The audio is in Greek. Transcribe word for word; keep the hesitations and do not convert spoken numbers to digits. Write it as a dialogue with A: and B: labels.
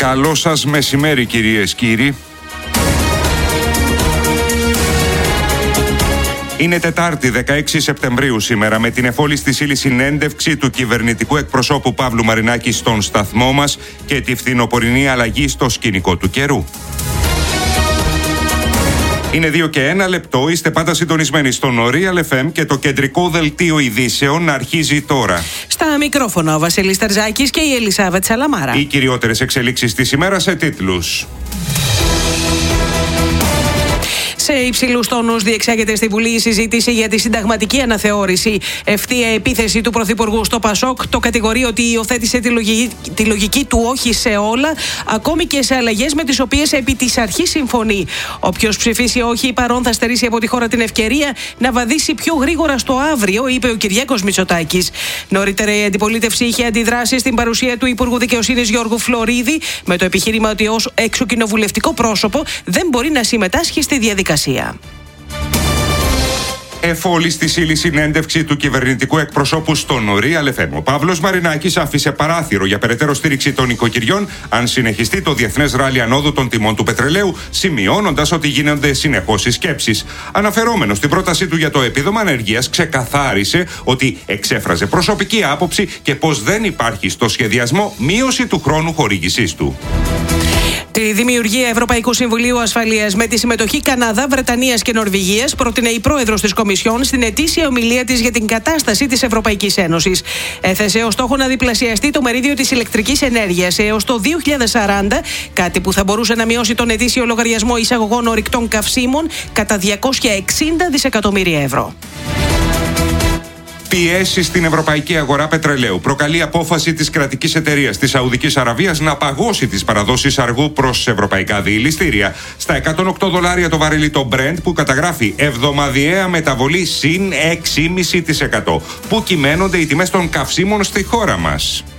A: Καλό σας μεσημέρι, κυρίες, κύριοι. Είναι Τετάρτη, δεκαέξι Σεπτεμβρίου σήμερα, με την εφόλη στη ύλη συνέντευξη του κυβερνητικού εκπροσώπου Παύλου Μαρινάκη στον σταθμό μας και τη φθινοπορεινή αλλαγή στο σκηνικό του καιρού. Είναι δύο και ένα λεπτό, είστε πάντα συντονισμένοι στον Real εφ εμ και το κεντρικό δελτίο ειδήσεων αρχίζει τώρα.
B: Στα μικρόφωνα ο Βασίλης Τερζάκης και η Ελισάβετ Σαλαμάρα.
A: Οι κυριότερες εξελίξεις της ημέρας σε τίτλους.
B: Σε υψηλούς τόνους διεξάγεται στη Βουλή η συζήτηση για τη συνταγματική αναθεώρηση. Ευθεία επίθεση του Πρωθυπουργού στο Πασόκ το κατηγορεί ότι υιοθέτησε τη λογική, τη λογική του όχι σε όλα, ακόμη και σε αλλαγές με τις οποίες επί της αρχής συμφωνεί. Όποιος ψηφίσει όχι, παρόν θα στερήσει από τη χώρα την ευκαιρία να βαδίσει πιο γρήγορα στο αύριο, είπε ο Κυριάκος Μητσοτάκης. Νωρίτερα η αντιπολίτευση είχε αντιδράσει στην παρουσία του Υπουργού Δικαιοσύνης Γιώργου Φλωρίδη με το επιχείρημα ότι ως εξωκοινοβουλευτικό πρόσωπο δεν μπορεί να συμμετάσχει στη διαδικασία.
A: Εφόλη στη ύλη συνέντευξη του κυβερνητικού εκπροσώπου στον Real εφ εμ. Ο Παύλος Μαρινάκης άφησε παράθυρο για περαιτέρω στήριξη των οικοκυριών αν συνεχιστεί το διεθνές ράλι ανόδου των τιμών του πετρελαίου, σημειώνοντας ότι γίνονται συνεχώς συσκέψεις. Αναφερόμενος στην πρότασή του για το επίδομα ανεργίας, ξεκαθάρισε ότι εξέφραζε προσωπική άποψη και πως δεν υπάρχει στο σχεδιασμό μείωση του χρόνου χορήγησής του.
B: Τη δημιουργία Ευρωπαϊκού Συμβουλίου Ασφαλείας με τη συμμετοχή Καναδά, Βρετανίας και Νορβηγίας πρότεινε η πρόεδρος της Κομισιόν στην ετήσια ομιλία της για την κατάσταση της Ευρωπαϊκής Ένωσης. Έθεσε ως στόχο να διπλασιαστεί το μερίδιο της ηλεκτρικής ενέργειας έως το δύο χιλιάδες σαράντα, κάτι που θα μπορούσε να μειώσει τον ετήσιο λογαριασμό εισαγωγών ορυκτών καυσίμων κατά διακόσια εξήντα δισεκατομμύρια ευρώ.
A: Πιέσει στην ευρωπαϊκή αγορά πετρελαίου προκαλεί απόφαση της κρατικής εταιρείας της Σαουδικής Αραβίας να παγώσει τις παραδόσεις αργού προς ευρωπαϊκά διηλιστήρια. Στα εκατόν οκτώ δολάρια το βαρέλι το Brent, που καταγράφει εβδομαδιαία μεταβολή συν έξι κόμμα πέντε τοις εκατό, που κυμαίνονται οι τιμές των καυσίμων στη χώρα μας.